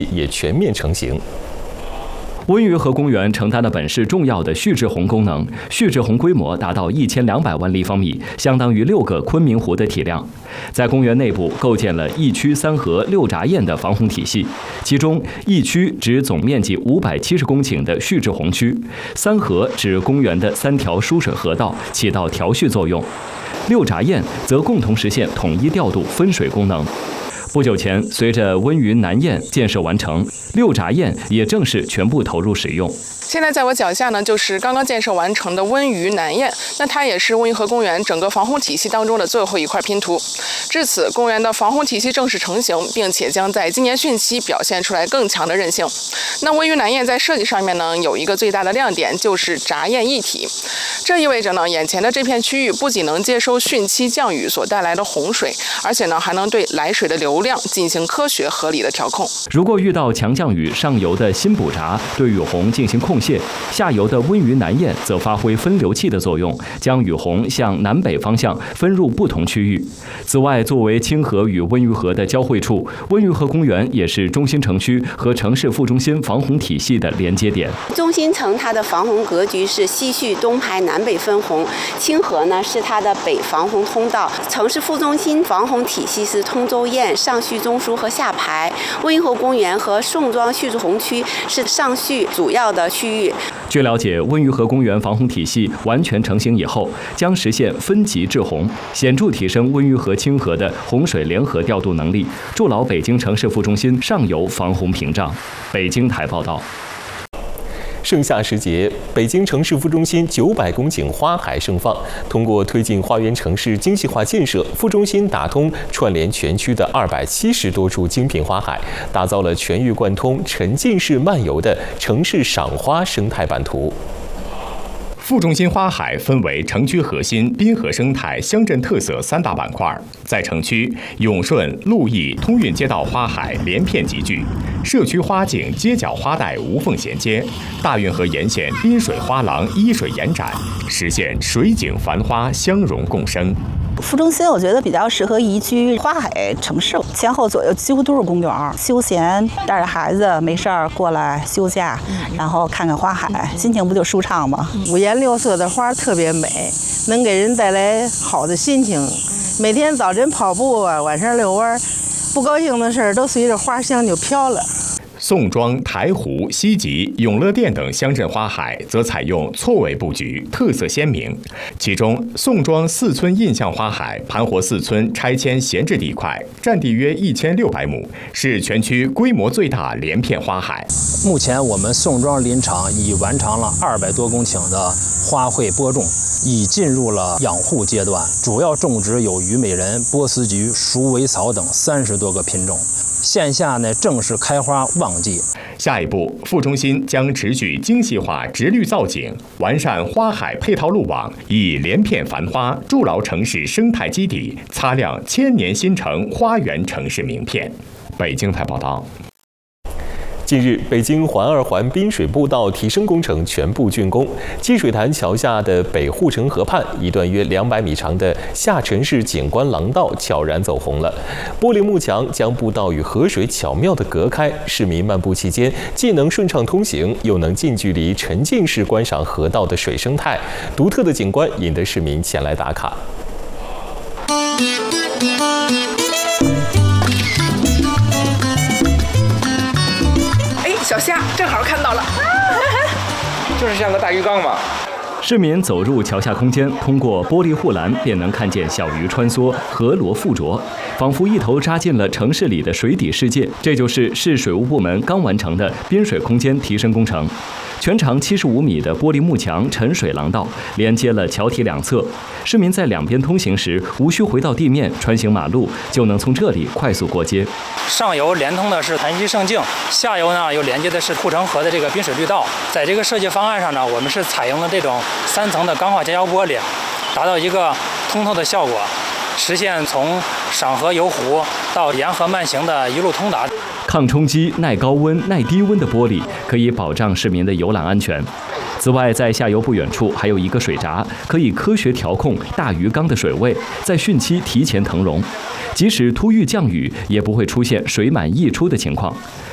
也全面成型。 温榆河公园承担了本市重要的蓄滞洪功能，蓄滞洪规模达到1200万立方米，相当于6个昆明湖的体量。在公园内部构建了1区3河6闸堰的防洪体系，其中1区指总面积570公顷的蓄滞洪区，3河指公园的3条输水河道，起到调蓄作用，6闸堰则共同实现统一调度分水功能。不久前，随着温榆南堰建设完成，6闸堰也正式全部投入使用。 现在在我脚下呢，就是刚刚建设完成的温榆南堰，那它也是温榆河公园整个防洪体系当中的最后一块拼图。至此，公园的防洪体系正式成型，并且将在今年汛期表现出来更强的韧性。那温榆南堰在设计上面呢，有一个最大的亮点，就是闸堰一体。这意味着呢，眼前的这片区域不仅能接收汛期降雨所带来的洪水，而且呢，还能对来水的流量进行科学合理的调控。 如果遇到强降雨，上游的新补闸对雨洪进行控泄，下游的温榆南堰则发挥分流器的作用，将雨洪向南北方向分入不同区域。此外，作为清河与温榆河的交汇处，温榆河公园也是中心城区和城市副中心防洪体系的连接点。 中心城它的防洪格局是西蓄东排南北分洪，清河呢是它的北防洪通道，城市副中心防洪体系是通州堰、上蓄中枢和下排，温榆河公园和宋庄蓄滞洪区是上蓄主要的区域。 据了解，温榆河公园防洪体系完全成型以后，将实现分级治洪，显著提升温榆河清河的洪水联合调度能力，筑牢北京城市副中心上游防洪屏障。北京台报道。 盛夏时节，北京城市副中心900公顷花海盛放。通过推进花园城市精细化建设，副中心打通串联全区的270多处精品花海，打造了全域贯通、沉浸式漫游的城市赏花生态版图。 副中心花海分为城区核心、滨河生态、乡镇特色3大板块。在城区，永顺、鹿邑、通运街道花海连片集聚，社区花景、街角花带无缝衔接，大运河沿线滨水花廊依水延展，实现水景繁花相融共生。 副中心我觉得比较适合宜居花海城市，前后左右几乎都是公园，休闲带着孩子没事儿过来休假，然后看看花海，心情不就舒畅吗 ？5颜6色的花特别美，能给人带来好的心情。每天早晨跑步啊，晚上遛弯，不高兴的事儿都随着花香就飘了。 宋庄、台湖、西集、永乐店等乡镇花海则采用错位布局，特色鲜明。其中，宋庄4村印象花海盘活4村拆迁闲置地块，占地约1600亩，是全区规模最大连片花海。 目前，我们宋庄林场已完成了200多公顷的花卉播种，已进入了养护阶段，主要种植有虞美人、波斯菊、鼠尾草等30多个品种。线下呢正是开花旺季。 下一步，副中心将持续精细化植绿造景，完善花海配套路网，以连片繁花筑牢城市生态基底，擦亮千年新城花园城市名片。北京台报道。 近日，北京环2环滨水步道提升工程全部竣工，积水潭桥下的北护城河畔，一段约200米长的下沉式景观廊道悄然走红了。玻璃幕墙将步道与河水巧妙地隔开，市民漫步期间既能顺畅通行，又能近距离沉浸式观赏河道的水生态，独特的景观引得市民前来打卡。 小虾正好看到了， 就是像个大鱼缸嘛。 市民走入桥下空间，通过玻璃护栏便能看见小鱼穿梭，河螺附着，仿佛一头扎进了城市里的水底世界。这就是市水务部门刚完成的滨水空间提升工程。全长75米的玻璃幕墙沉水廊道连接了桥体两侧，市民在两边通行时无需回到地面穿行马路，就能从这里快速过街。 上游连通的是潭溪胜境，下游呢又连接的是护城河的这个滨水绿道。在这个设计方案上呢，我们是采用了这种3层的钢化夹胶玻璃，达到一个通透的效果，实现从赏河游湖到沿河慢行的一路通达。 抗冲击、耐高温、耐低温的玻璃可以保障市民的游览安全。此外，在下游不远处还有一个水闸，可以科学调控大鱼缸的水位，在汛期提前腾容，即使突遇降雨，也不会出现水满溢出的情况。